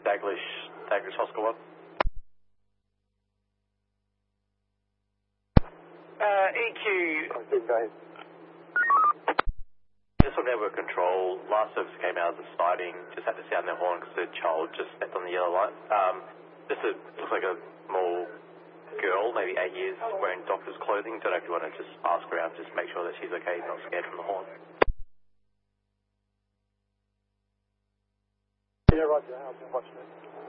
Daglish Hospital 1. EQ. Just on network control, last service came out of the siding, just had to sound their horn because the child just stepped on the yellow light. Looks like a small girl, maybe 8 years, wearing doctor's clothing. Don't know if you want to just ask around, just make sure that she's okay, not scared from the horn. Yeah, roger, I'll be watching it.